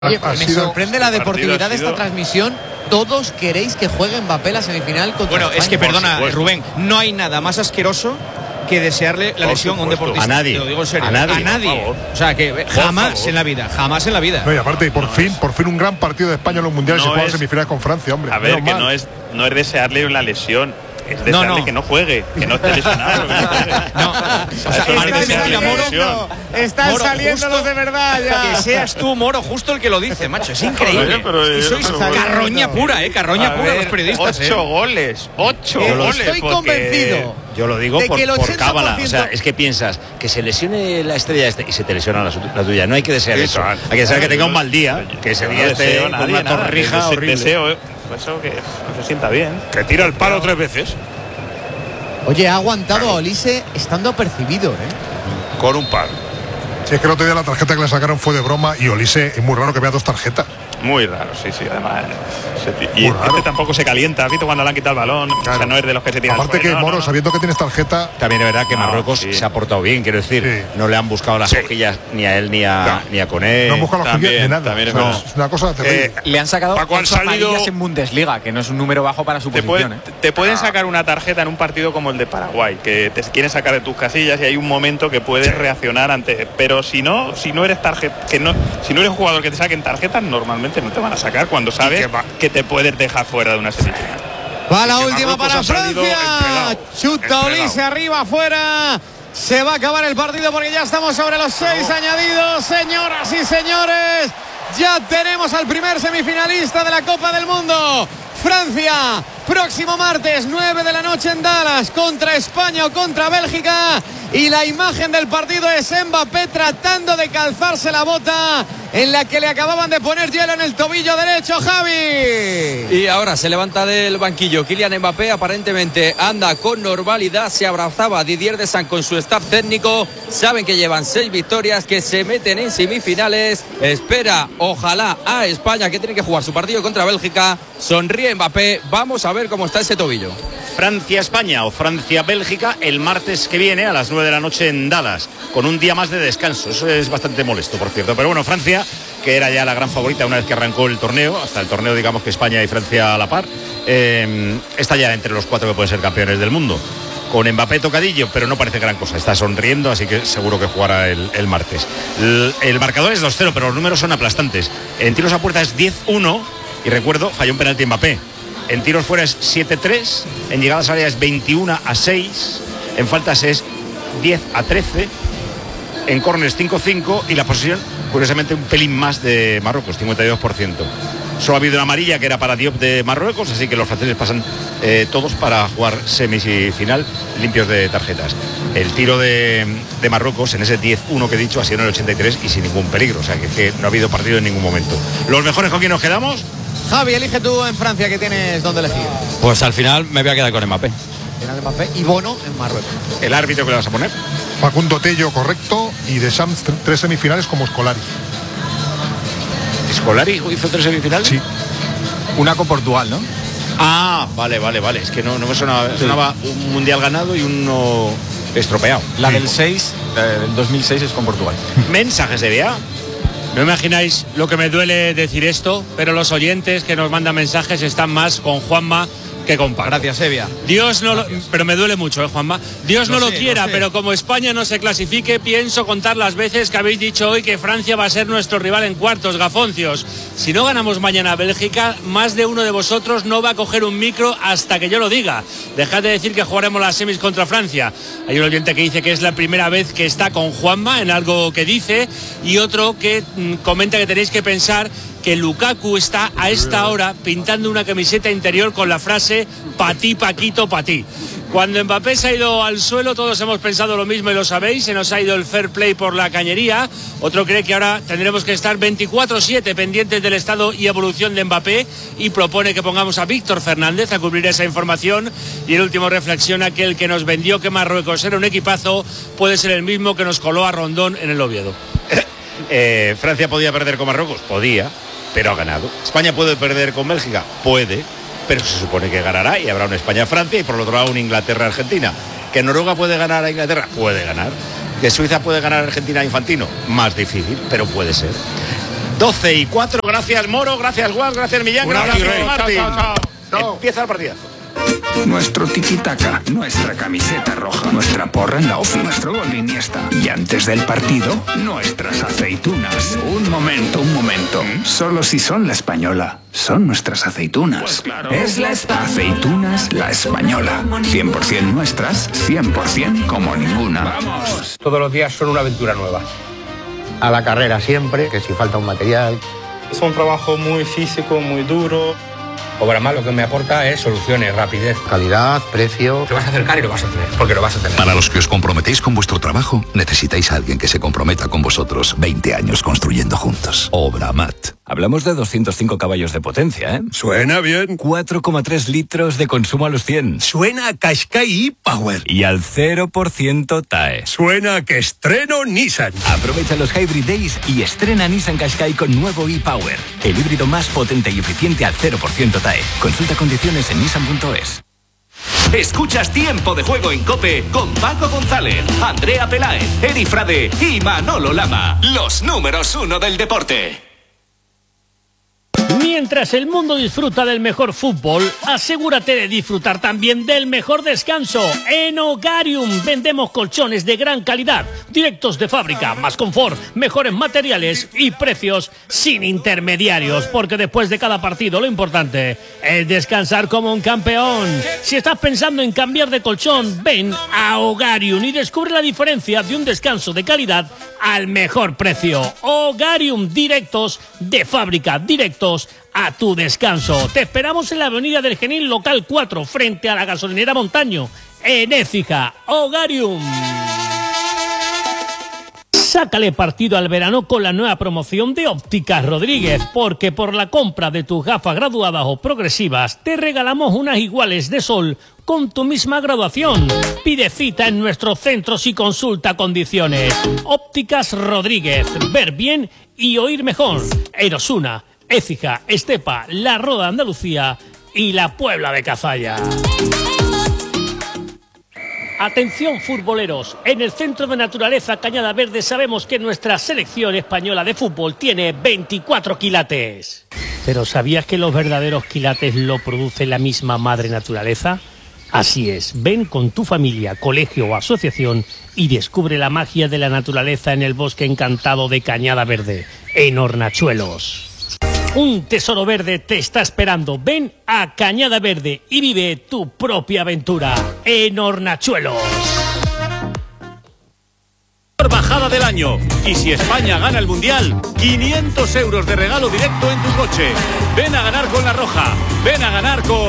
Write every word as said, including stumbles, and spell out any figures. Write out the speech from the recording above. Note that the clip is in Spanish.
Oye, me sido, sorprende la deportividad de esta transmisión. Todos queréis que juegue Mbappé la semifinal contra Bueno, España. es que perdona, Rubén, no hay nada más asqueroso que desearle la lesión a un deportista. A nadie. Te lo digo en serio. A nadie. A nadie. O sea, que jamás en la vida, jamás en la vida. No, y aparte, por no fin, es. por fin un gran partido de España en los mundiales. No se juega es, semifinal con Francia, hombre. A ver, Menos que mal. no es, no es desearle una lesión. Es desearle no, no. que no juegue, que no esté lesionado. Que no juegue. No, o sea, no es desearle una Moro, lesión. Están Moro, saliendo justo, los de verdad ya. Que seas tú, Moro, justo el que lo dice, macho. Es increíble. Pero, pero, es que sois pero, carroña pero, pura, eh. Carroña a pura ver, los periodistas. Ocho eh. goles, ocho Yo goles. Estoy porque... convencido. Yo lo digo de por, que el por ochenta por ciento... cábala. O sea, es que piensas que se lesione la estrella este y se te lesiona la, la tuya. No hay que desear eso. Eso, Hay que desear que tenga un mal día, que ese día esté con nadie, una nada. torrija Deseo, horrible. Deseo eso que no se sienta bien. Que tira el palo tres veces. Oye, ha aguantado a Olise estando apercibido, ¿eh? Con un par. Si es que el otro día la tarjeta que le sacaron fue de broma y Olise, es muy raro que vea dos tarjetas. Muy raro, sí, sí, además. Se, y Muy este tampoco se calienta, ¿has visto cuando le han quitado el balón? Claro. O sea, no es de los que se tiran. Aparte que no, Moro, no, no. sabiendo que tienes tarjeta. También es verdad que No, Marruecos sí. se ha portado bien, quiero decir, Sí. no le han buscado las Sí. hojillas ni a él ni a, No. ni a Koné. No han buscado las también, cojillas de nada. también es O sea, verdad. es una cosa terrible. Eh, Le han sacado Paco, han ocho salido- amarillas en Bundesliga, que no es un número bajo para su Te, puede- posición. ¿eh? te pueden sacar una tarjeta en un partido como el de Paraguay, que te quieren sacar de tus casillas y hay un momento que puedes reaccionar ante. Pero si no, si no eres tarjeta, que no, si no eres un jugador que te saquen tarjetas, normalmente no te van a sacar cuando sabes que va- que te puedes dejar fuera de una semifinal. Va la que última Marruecos para ha salido Francia. entregado, Chuta entregado. Olise arriba, afuera. Se va a acabar el partido porque ya estamos sobre los seis añadidos. Señoras y señores, ya tenemos al primer semifinalista de la Copa del Mundo. Francia, próximo martes, nueve de la noche en Dallas, contra España o contra Bélgica. Y la imagen del partido es Mbappé tratando de calzarse la bota en la que le acababan de poner hielo en el tobillo derecho, Javi. Y ahora se levanta del banquillo Kylian Mbappé, aparentemente anda con normalidad, se abrazaba a Didier Deschamps con su staff técnico, saben que llevan seis victorias, que se meten en semifinales, espera ojalá a España que tiene que jugar su partido contra Bélgica, sonríe Mbappé, vamos a ver cómo está ese tobillo. Francia-España o Francia-Bélgica el martes que viene a las nueve de la noche en Dallas, con un día más de descanso. Eso es bastante molesto, por cierto. Pero bueno, Francia, que era ya la gran favorita una vez que arrancó el torneo, hasta el torneo digamos que España y Francia a la par, eh, está ya entre los cuatro que pueden ser campeones del mundo. Con Mbappé tocadillo, pero no parece gran cosa. Está sonriendo, así que seguro que jugará el, el martes. El, el marcador es dos cero, pero los números son aplastantes. En tiros a puerta es diez uno y recuerdo, falló un penalti Mbappé. En tiros fuera es siete tres, en llegadas a área es veintiuno a seis, en faltas es diez a trece, en córneres cinco cinco y la posesión, curiosamente, un pelín más de Marruecos, cincuenta y dos por ciento. Solo ha habido una amarilla que era para Diop de Marruecos, así que los franceses pasan eh, todos para jugar semifinal limpios de tarjetas. El tiro de, de Marruecos en ese diez uno que he dicho ha sido en el ochenta y tres y sin ningún peligro, o sea que, que no ha habido partido en ningún momento. ¿Los mejores con quién nos quedamos? Javi, elige tú en Francia, que tienes dónde elegir. Pues al final me voy a quedar con Mbappé. Final Mbappé y Bono en Marruecos. ¿El árbitro que le vas a poner? Facundo Tello, correcto. Y Deschamps, tr- tres semifinales como Scolari. ¿Scolari hizo tres semifinales? Sí. Una con Portugal, ¿no? Ah, vale, vale, vale. Es que no, no me sonaba, sí. Sonaba un mundial ganado y uno estropeado. La Sí. del seis, eh, del dos mil seis es con Portugal. Mensajes de V A. No imagináis lo que me duele decir esto, pero los oyentes que nos mandan mensajes están más con Juanma que con Paco. Gracias, Sevilla. Dios no lo, pero me duele mucho, ¿eh, Juanma? Dios Lo no sé, lo quiera, lo sé. pero como España no se clasifique, pienso contar las veces que habéis dicho hoy que Francia va a ser nuestro rival en cuartos, gafoncios. Si no ganamos mañana a Bélgica, más de uno de vosotros no va a coger un micro hasta que yo lo diga. Dejad de decir que jugaremos las semis contra Francia. Hay un oyente que dice que es la primera vez que está con Juanma en algo que dice, y otro que mm, comenta que tenéis que pensar que Lukaku está a esta hora pintando una camiseta interior con la frase pa' ti, Paquito, pa' ti. Cuando Mbappé se ha ido al suelo, todos hemos pensado lo mismo y lo sabéis, se nos ha ido el fair play por la cañería. Otro cree que ahora tendremos que estar veinticuatro siete pendientes del estado y evolución de Mbappé y propone que pongamos a Víctor Fernández a cubrir esa información. Y el último reflexiona que el que nos vendió que Marruecos era un equipazo puede ser el mismo que nos coló a Rondón en el Oviedo. eh, Francia podía perder con Marruecos, podía, pero ha ganado. España puede perder con Bélgica, puede, pero se supone que ganará y habrá una España-Francia y por el otro lado una Inglaterra-Argentina. ¿Que Noruega puede ganar a Inglaterra? Puede ganar. ¿Que Suiza puede ganar a Argentina a Infantino? Más difícil, pero puede ser. doce y cuatro. Gracias, Moro. Gracias, Guas. Gracias, Millán. Un Gracias, abrazo, Martín. chao, chao, chao. Empieza el partidazo. Nuestro tiki-taka, nuestra camiseta roja, nuestra porra en la ofi, nuestro gol de Iniesta. Y antes del partido, nuestras aceitunas. Un momento, un momento. Solo si son la española, son nuestras aceitunas. Pues claro. Es la esta aceitunas la española. cien por ciento nuestras, cien por ciento como ninguna. ¡Vamos! Todos los días son una aventura nueva. A la carrera siempre, que si falta un material. Es un trabajo muy físico, muy duro. Obramat lo que me aporta es soluciones, rapidez, calidad, precio. Te vas a acercar y lo vas a tener, porque lo vas a tener. Para los que os comprometéis con vuestro trabajo, necesitáis a alguien que se comprometa con vosotros. veinte años construyendo juntos. Obramat. Hablamos de doscientos cinco caballos de potencia, ¿eh? Suena bien. cuatro coma tres litros de consumo a los cien. Suena a Qashqai e-Power. Y al cero por ciento T A E. Suena a que estreno Nissan. Aprovecha los Hybrid Days y estrena Nissan Qashqai con nuevo e-Power. El híbrido más potente y eficiente al cero por ciento T A E. Consulta condiciones en nissan punto es. Escuchas Tiempo de Juego en COPE con Paco González, Andrea Peláez, Eri Frade y Manolo Lama. Los números uno del deporte. Mientras el mundo disfruta del mejor fútbol, asegúrate de disfrutar también del mejor descanso. En Hogarium vendemos colchones de gran calidad, directos de fábrica, más confort, mejores materiales y precios sin intermediarios, porque después de cada partido lo importante es descansar como un campeón. Si estás pensando en cambiar de colchón, ven a Hogarium y descubre la diferencia de un descanso de calidad al mejor precio. Hogarium, directos de fábrica, directos a tu descanso. Te esperamos en la avenida del Genil, local cuatro, frente a la gasolinera Montaño, en Écija. Hogarium. Sácale partido al verano con la nueva promoción de Ópticas Rodríguez, porque por la compra de tus gafas graduadas o progresivas te regalamos unas iguales de sol con tu misma graduación. Pide cita en nuestros centros y consulta condiciones. Ópticas Rodríguez, ver bien y oír mejor. En Osuna, Écija, Estepa, La Roda, Andalucía y la Puebla de Cazalla. Atención futboleros, en el Centro de Naturaleza Cañada Verde sabemos que nuestra selección española de fútbol tiene veinticuatro quilates. ¿Pero sabías que los verdaderos quilates lo produce la misma madre naturaleza? Así es, ven con tu familia, colegio o asociación y descubre la magia de la naturaleza en el bosque encantado de Cañada Verde, en Hornachuelos. Un tesoro verde te está esperando. Ven a Cañada Verde y vive tu propia aventura en Hornachuelos. Bajada del año. Y si España gana el Mundial, quinientos euros de regalo directo en tu coche. Ven a ganar con La Roja. Ven a ganar con...